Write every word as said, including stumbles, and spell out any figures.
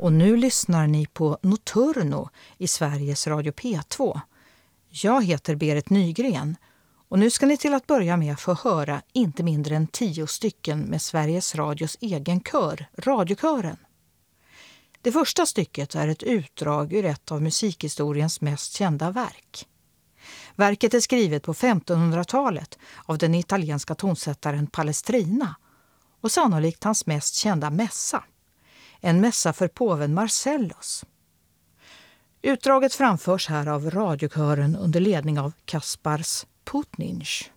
Och nu lyssnar ni på Notturno i Sveriges Radio P två. Jag heter Berit Nygren och nu ska ni till att börja med få höra inte mindre än tio stycken med Sveriges Radios egen kör, Radiokören. Det första stycket är ett utdrag ur ett av musikhistoriens mest kända verk. Verket är skrivet på femtonhundratalet av den italienska tonsättaren Palestrina och sannolikt hans mest kända mässa. En mässa för påven Marcellus. Utdraget framförs här av radiokören under ledning av Kaspars Putninch.